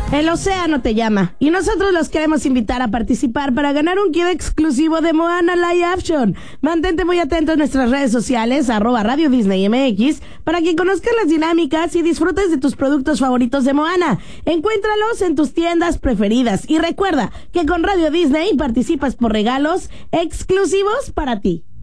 El océano te llama y nosotros los queremos invitar a participar para ganar un kit exclusivo de Moana Live Action. Mantente muy atento en nuestras redes sociales, @Radio Disney MX, para que conozcas las dinámicas y disfrutes de tus productos favoritos de Moana. Encuéntralos en tus tiendas preferidas y recuerda que con Radio Disney participas por regalos exclusivos para ti.